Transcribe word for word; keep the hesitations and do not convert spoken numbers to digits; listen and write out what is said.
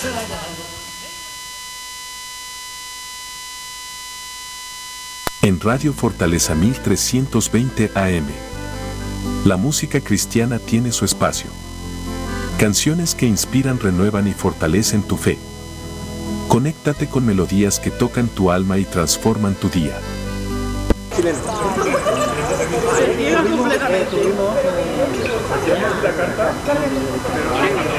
En Radio Fortaleza mil trescientos veinte A M, la música cristiana tiene su espacio. Canciones que inspiran, renuevan y fortalecen tu fe. Conéctate con melodías que tocan tu alma y transforman tu día. Se llega completamente.